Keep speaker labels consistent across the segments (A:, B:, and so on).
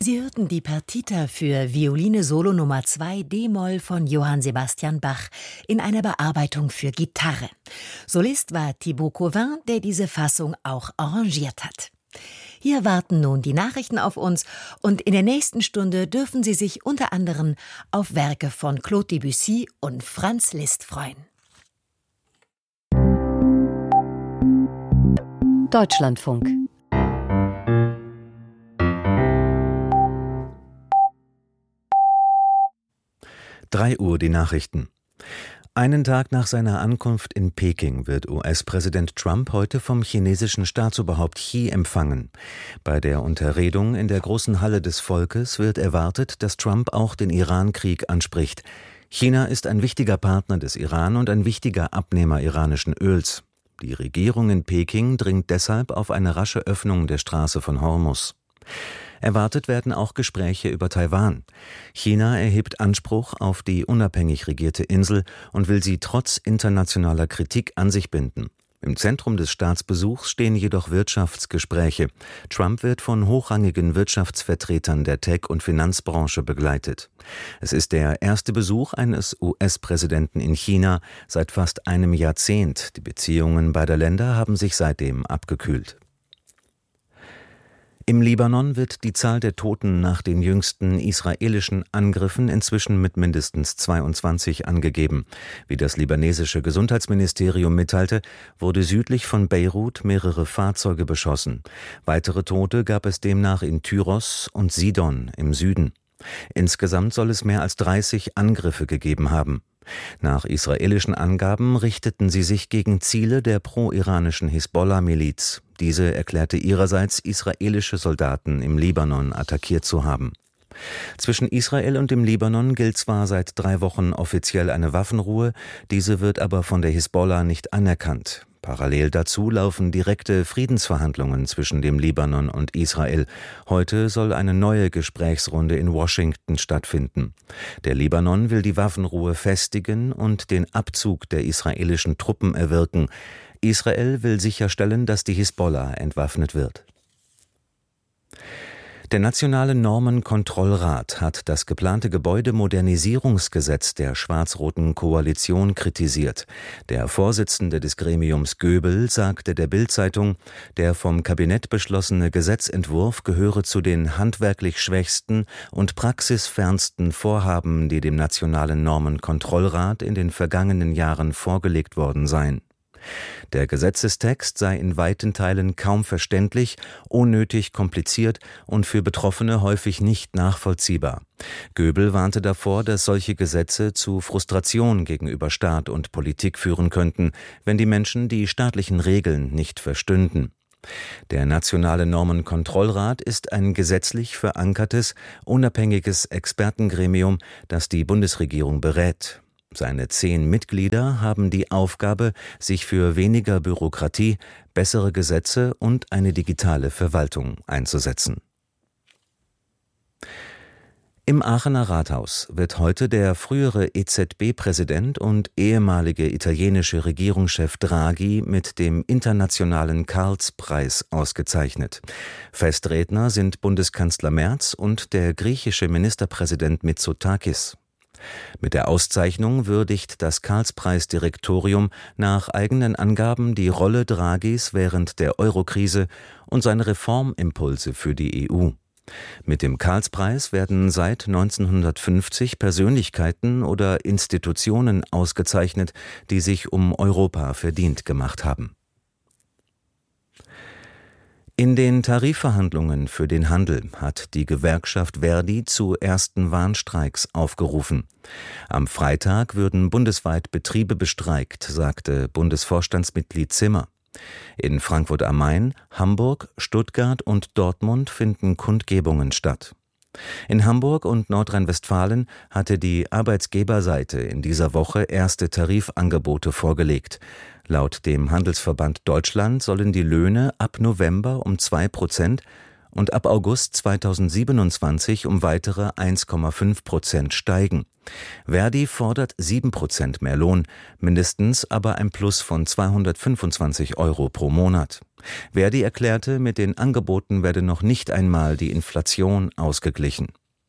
A: Sie hörten die Partita für Violine Solo Nummer 2 d-Moll von Johann Sebastian Bach in einer Bearbeitung für Gitarre. Solist war Thibaut Cauvin, der diese Fassung auch arrangiert hat. Hier warten nun die Nachrichten auf uns und in der nächsten Stunde dürfen Sie sich unter anderem auf Werke von Claude Debussy und Franz Liszt freuen.
B: Deutschlandfunk.
C: Drei Uhr die Nachrichten. Einen Tag nach seiner Ankunft in Peking wird US-Präsident Trump heute vom chinesischen Staatsoberhaupt Xi empfangen. Bei der Unterredung in der großen Halle des Volkes wird erwartet, dass Trump auch den Iran-Krieg anspricht. China ist ein wichtiger Partner des Iran und ein wichtiger Abnehmer iranischen Öls. Die Regierung in Peking dringt deshalb auf eine rasche Öffnung der Straße von Hormuz. Erwartet werden auch Gespräche über Taiwan. China erhebt Anspruch auf die unabhängig regierte Insel und will sie trotz internationaler Kritik an sich binden. Im Zentrum des Staatsbesuchs stehen jedoch Wirtschaftsgespräche. Trump wird von hochrangigen Wirtschaftsvertretern der Tech- und Finanzbranche begleitet. Es ist der erste Besuch eines US-Präsidenten in China seit fast einem Jahrzehnt. Die Beziehungen beider Länder haben sich seitdem abgekühlt. Im Libanon wird die Zahl der Toten nach den jüngsten israelischen Angriffen inzwischen mit mindestens 22 angegeben. Wie das libanesische Gesundheitsministerium mitteilte, wurde südlich von Beirut mehrere Fahrzeuge beschossen. Weitere Tote gab es demnach in Tyros und Sidon im Süden. Insgesamt soll es mehr als 30 Angriffe gegeben haben. Nach israelischen Angaben richteten sie sich gegen Ziele der pro-iranischen Hisbollah-Miliz. Diese erklärte ihrerseits, israelische Soldaten im Libanon attackiert zu haben. Zwischen Israel und dem Libanon gilt zwar seit 3 Wochen offiziell eine Waffenruhe, diese wird aber von der Hisbollah nicht anerkannt. Parallel dazu laufen direkte Friedensverhandlungen zwischen dem Libanon und Israel. Heute soll eine neue Gesprächsrunde in Washington stattfinden. Der Libanon will die Waffenruhe festigen und den Abzug der israelischen Truppen erwirken. Israel will sicherstellen, dass die Hisbollah entwaffnet wird. Der Nationale Normenkontrollrat hat das geplante Gebäudemodernisierungsgesetz der schwarz-roten Koalition kritisiert. Der Vorsitzende des Gremiums Göbel sagte der Bild-Zeitung, der vom Kabinett beschlossene Gesetzentwurf gehöre zu den handwerklich schwächsten und praxisfernsten Vorhaben, die dem Nationalen Normenkontrollrat in den vergangenen Jahren vorgelegt worden seien. Der Gesetzestext sei in weiten Teilen kaum verständlich, unnötig kompliziert und für Betroffene häufig nicht nachvollziehbar. Göbel warnte davor, dass solche Gesetze zu Frustration gegenüber Staat und Politik führen könnten, wenn die Menschen die staatlichen Regeln nicht verstünden. Der Nationale Normenkontrollrat ist ein gesetzlich verankertes, unabhängiges Expertengremium, das die Bundesregierung berät. Seine 10 Mitglieder haben die Aufgabe, sich für weniger Bürokratie, bessere Gesetze und eine digitale Verwaltung einzusetzen. Im Aachener Rathaus wird heute der frühere EZB-Präsident und ehemalige italienische Regierungschef Draghi mit dem internationalen Karlspreis ausgezeichnet. Festredner sind Bundeskanzler Merz und der griechische Ministerpräsident Mitsotakis. Mit der Auszeichnung würdigt das Karlspreis-Direktorium nach eigenen Angaben die Rolle Draghis während der Eurokrise und seine Reformimpulse für die EU. Mit dem Karlspreis werden seit 1950 Persönlichkeiten oder Institutionen ausgezeichnet, die sich um Europa verdient gemacht haben. In den Tarifverhandlungen für den Handel hat die Gewerkschaft Verdi zu ersten Warnstreiks aufgerufen. Am Freitag würden bundesweit Betriebe bestreikt, sagte Bundesvorstandsmitglied Zimmer. In Frankfurt am Main, Hamburg, Stuttgart und Dortmund finden Kundgebungen statt. In Hamburg und Nordrhein-Westfalen hatte die Arbeitgeberseite in dieser Woche erste Tarifangebote vorgelegt. Laut dem Handelsverband Deutschland sollen die Löhne ab November um 2% und ab August 2027 um weitere 1,5% steigen. Verdi fordert 7% mehr Lohn, mindestens aber ein Plus von 225 € pro Monat. Verdi erklärte, mit den Angeboten werde noch nicht einmal die Inflation ausgeglichen.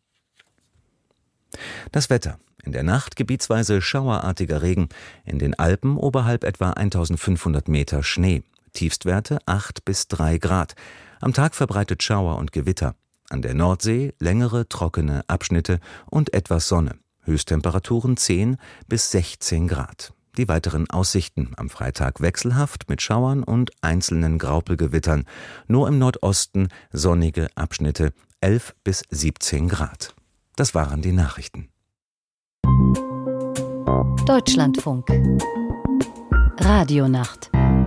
C: Das Wetter. In der Nacht gebietsweise schauerartiger Regen, in den Alpen oberhalb etwa 1500 Meter Schnee. Tiefstwerte 8 bis 3 Grad. Am Tag verbreitet Schauer und Gewitter. An der Nordsee längere trockene Abschnitte und etwas Sonne. Höchsttemperaturen 10 bis 16 Grad. Die weiteren Aussichten: am Freitag wechselhaft mit Schauern und einzelnen Graupelgewittern. Nur im Nordosten sonnige Abschnitte, 11 bis 17 Grad. Das waren die Nachrichten.
B: Deutschlandfunk. Radionacht.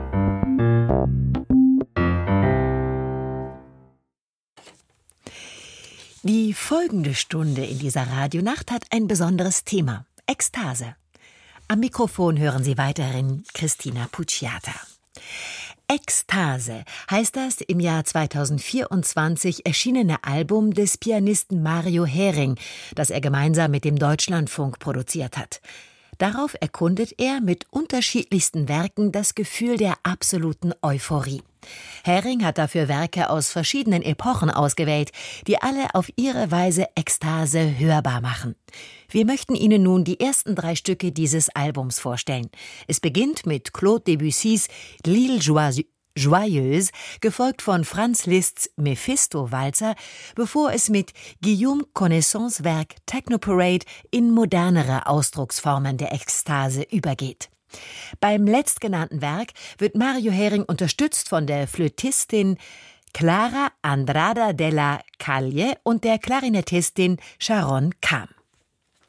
A: Die folgende Stunde in dieser Radionacht hat ein besonderes Thema: Ekstase. Am Mikrofon hören Sie weiterhin Christina Pucciata. Ekstase heißt das im Jahr 2024 erschienene Album des Pianisten Mario Hering, das er gemeinsam mit dem Deutschlandfunk produziert hat. Darauf erkundet er mit unterschiedlichsten Werken das Gefühl der absoluten Euphorie. Hering hat dafür Werke aus verschiedenen Epochen ausgewählt, die alle auf ihre Weise Ekstase hörbar machen. Wir möchten Ihnen nun die ersten 3 Stücke dieses Albums vorstellen. Es beginnt mit Claude Debussys L'Île Joyeuse, gefolgt von Franz Liszt's Mephisto-Walzer, bevor es mit Guillaume Connaissants Werk Technoparade in modernere Ausdrucksformen der Ekstase übergeht. Beim letztgenannten Werk wird Mario Hering unterstützt von der Flötistin Clara Andrada della Calle und der Klarinettistin Sharon Kam.